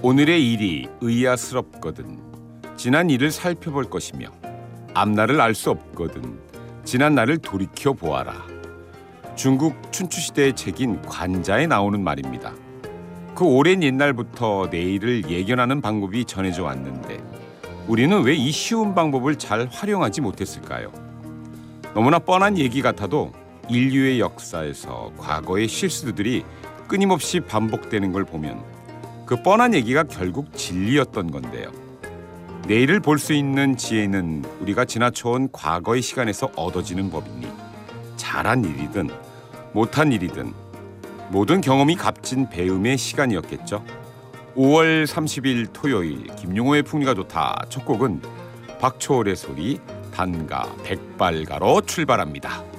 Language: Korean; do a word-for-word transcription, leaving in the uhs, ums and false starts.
오늘의 일이 의아스럽거든 지난 일을 살펴볼 것이며 앞날을 알 수 없거든 지난 날을 돌이켜 보아라. 중국 춘추시대의 책인 관자에 나오는 말입니다. 그 오랜 옛날부터 내일을 예견하는 방법이 전해져 왔는데 우리는 왜 이 쉬운 방법을 잘 활용하지 못했을까요? 너무나 뻔한 얘기 같아도 인류의 역사에서 과거의 실수들이 끊임없이 반복되는 걸 보면 그 뻔한 얘기가 결국 진리였던 건데요. 내일을 볼 수 있는 지혜는 우리가 지나쳐온 과거의 시간에서 얻어지는 법이니 잘한 일이든 못한 일이든 모든 경험이 값진 배움의 시간이었겠죠. 오월 삼십일 토요일 김용호의 풍리가 좋다. 첫 곡은 박초월의 소리 단가 백발가로 출발합니다.